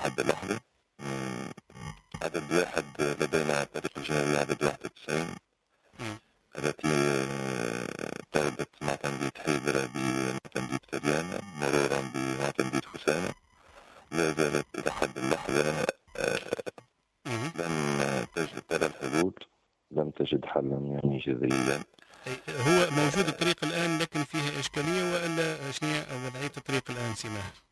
لحد اللحظة. عدد واحد لدينا التاريخ الجنائي عدد 91. التي ابتدت مع تمديد حيدرة بتمديد فريانة، مرارا مع تمديد خسانة. لا زالت لحد اللحظة لم تجد ترى الحدود، لم تجد حلا يعني جذريا. هو موجود الطريق الآن لكن فيها إشكالية، وإلا شنو وضعية الطريق الآن سماح؟